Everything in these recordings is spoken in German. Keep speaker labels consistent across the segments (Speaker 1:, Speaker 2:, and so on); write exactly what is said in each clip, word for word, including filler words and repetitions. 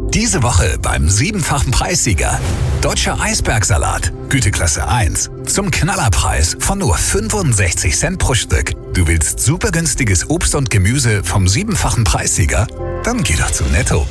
Speaker 1: Diese Woche beim siebenfachen Preissieger. Deutscher Eisbergsalat, Güteklasse eins. Zum Knallerpreis von nur fünfundsechzig Cent pro Stück. Du willst super günstiges Obst und Gemüse vom siebenfachen Preissieger? Dann geh doch zu Netto.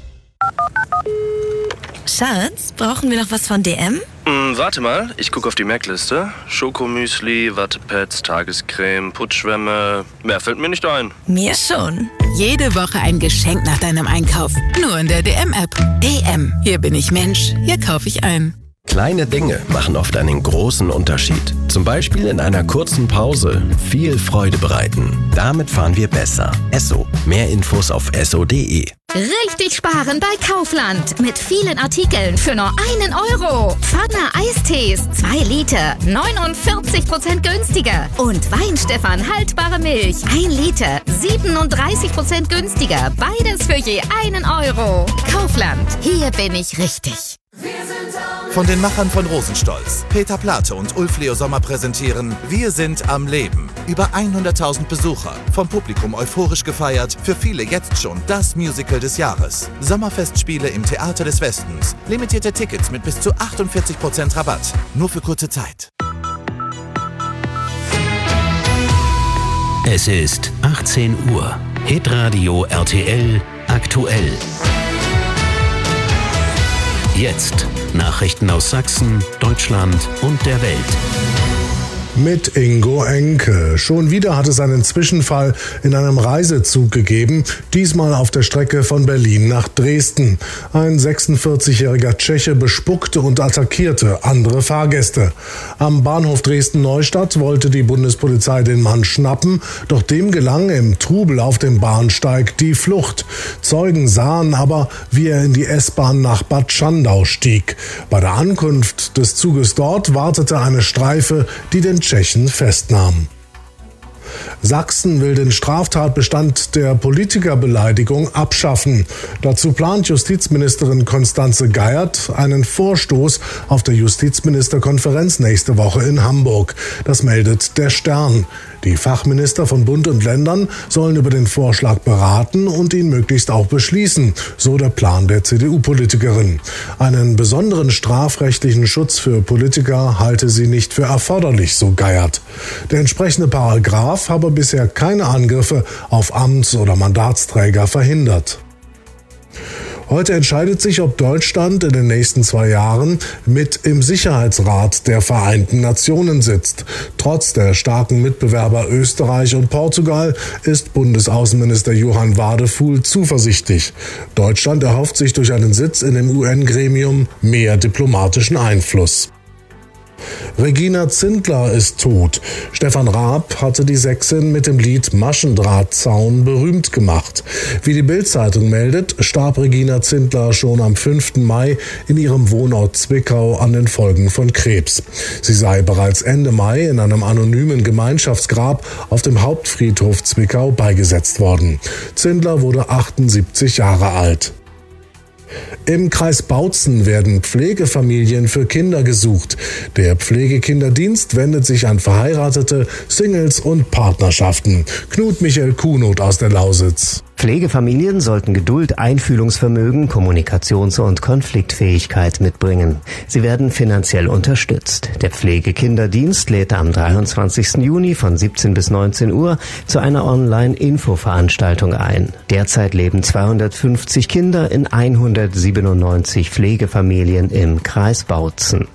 Speaker 2: Schatz, brauchen wir noch was von D M?
Speaker 3: Hm, warte mal, ich gucke auf die Merkliste. Schokomüsli, Wattepads, Tagescreme, Putzschwämme. Mehr fällt mir nicht ein.
Speaker 2: Mir schon.
Speaker 4: Jede Woche ein Geschenk nach deinem Einkauf. Nur in der D M-App. D M. Hier bin ich Mensch. Hier kaufe ich ein.
Speaker 5: Kleine Dinge machen oft einen großen Unterschied. Zum Beispiel in einer kurzen Pause viel Freude bereiten. Damit fahren wir besser. Esso. Mehr Infos auf esso punkt de.
Speaker 6: Richtig sparen bei Kaufland. Mit vielen Artikeln für nur einen Euro. Pfanne Eistees, zwei Liter, neunundvierzig Prozent günstiger. Und Weinstefan haltbare Milch, ein Liter, siebenunddreißig Prozent günstiger. Beides für je einen Euro. Kaufland, hier bin ich richtig.
Speaker 7: Von den Machern von Rosenstolz, Peter Plate und Ulf Leo Sommer präsentieren Wir sind am Leben. Über hunderttausend Besucher, vom Publikum euphorisch gefeiert, für viele jetzt schon das Musical des Jahres. Sommerfestspiele im Theater des Westens. Limitierte Tickets mit bis zu achtundvierzig Prozent Rabatt. Nur für kurze Zeit.
Speaker 8: Es ist achtzehn Uhr. Hitradio R T L aktuell. Jetzt Nachrichten aus Sachsen, Deutschland und der Welt.
Speaker 9: Mit Ingo Enke. Schon wieder hat es einen Zwischenfall in einem Reisezug gegeben, diesmal auf der Strecke von Berlin nach Dresden. Ein sechsundvierzigjähriger Tscheche bespuckte und attackierte andere Fahrgäste. Am Bahnhof Dresden-Neustadt wollte die Bundespolizei den Mann schnappen, doch dem gelang im Trubel auf dem Bahnsteig die Flucht. Zeugen sahen aber, wie er in die S-Bahn nach Bad Schandau stieg. Bei der Ankunft des Zuges dort wartete eine Streife, die den Tschechen festnahm. Sachsen will den Straftatbestand der Politikerbeleidigung abschaffen. Dazu plant Justizministerin Constanze Geiert einen Vorstoß auf der Justizministerkonferenz nächste Woche in Hamburg. Das meldet der Stern. Die Fachminister von Bund und Ländern sollen über den Vorschlag beraten und ihn möglichst auch beschließen, so der Plan der C D U-Politikerin. Einen besonderen strafrechtlichen Schutz für Politiker halte sie nicht für erforderlich, so Geiert. Der entsprechende Paragraph habe bisher keine Angriffe auf Amts- oder Mandatsträger verhindert. Heute entscheidet sich, ob Deutschland in den nächsten zwei Jahren mit im Sicherheitsrat der Vereinten Nationen sitzt. Trotz der starken Mitbewerber Österreich und Portugal ist Bundesaußenminister Johann Wadefuhl zuversichtlich. Deutschland erhofft sich durch einen Sitz in dem U N-Gremium mehr diplomatischen Einfluss. Regina Zindler ist tot. Stefan Raab hatte die Sächsin mit dem Lied Maschendrahtzaun berühmt gemacht. Wie die Bild-Zeitung meldet, starb Regina Zindler schon am fünften Mai in ihrem Wohnort Zwickau an den Folgen von Krebs. Sie sei bereits Ende Mai in einem anonymen Gemeinschaftsgrab auf dem Hauptfriedhof Zwickau beigesetzt worden. Zindler wurde achtundsiebzig Jahre alt. Im Kreis Bautzen werden Pflegefamilien für Kinder gesucht. Der Pflegekinderdienst wendet sich an Verheiratete, Singles und Partnerschaften. Knut Michael Kuhnot aus der Lausitz.
Speaker 10: Pflegefamilien sollten Geduld, Einfühlungsvermögen, Kommunikations- und Konfliktfähigkeit mitbringen. Sie werden finanziell unterstützt. Der Pflegekinderdienst lädt am dreiundzwanzigsten Juni von siebzehn bis neunzehn Uhr zu einer Online-Info-Veranstaltung ein. Derzeit leben zweihundertfünfzig Kinder in hundertsiebenundneunzig Pflegefamilien im Kreis Bautzen.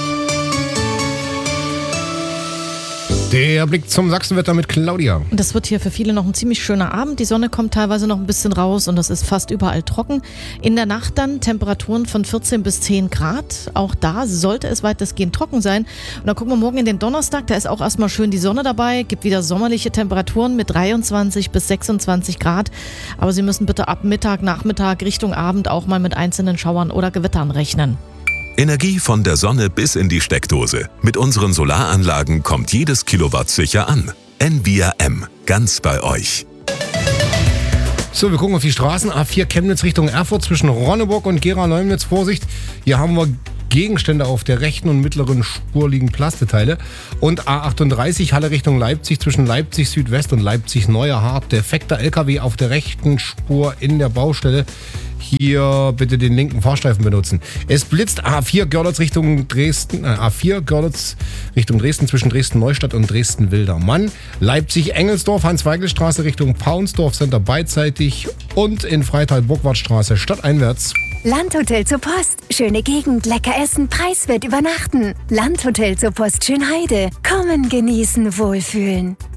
Speaker 11: Der Blick zum Sachsenwetter mit Claudia.
Speaker 12: Das wird hier für viele noch ein ziemlich schöner Abend. Die Sonne kommt teilweise noch ein bisschen raus und es ist fast überall trocken. In der Nacht dann Temperaturen von vierzehn bis zehn Grad. Auch da sollte es weitestgehend trocken sein. Und dann gucken wir morgen in den Donnerstag. Da ist auch erstmal schön die Sonne dabei. Gibt wieder sommerliche Temperaturen mit dreiundzwanzig bis sechsundzwanzig Grad. Aber Sie müssen bitte ab Mittag, Nachmittag, Richtung Abend auch mal mit einzelnen Schauern oder Gewittern rechnen.
Speaker 1: Energie von der Sonne bis in die Steckdose. Mit unseren Solaranlagen kommt jedes Kilowatt sicher an. N V R M, ganz bei euch.
Speaker 11: So, wir gucken auf die Straßen. A vier Chemnitz Richtung Erfurt zwischen Ronneburg und Gera-Neumnitz. Vorsicht, hier haben wir Gegenstände auf der rechten und mittleren Spur liegen Plasteteile. Und A achtunddreißig Halle Richtung Leipzig zwischen Leipzig Südwest und Leipzig Neuer Hart. Defekter L K W auf der rechten Spur in der Baustelle. Hier bitte den linken Fahrstreifen benutzen. Es blitzt A vier Görlitz Richtung Dresden, äh, A vier Görlitz Richtung Dresden zwischen Dresden-Neustadt und Dresden-Wildermann. Leipzig-Engelsdorf, Hans-Weigel-Straße Richtung Paunsdorf Center beidseitig und in Freital-Burgwardstraße stadteinwärts.
Speaker 13: Landhotel zur Post. Schöne Gegend, lecker essen, preiswert übernachten. Landhotel zur Post Schönheide. Kommen, genießen, wohlfühlen.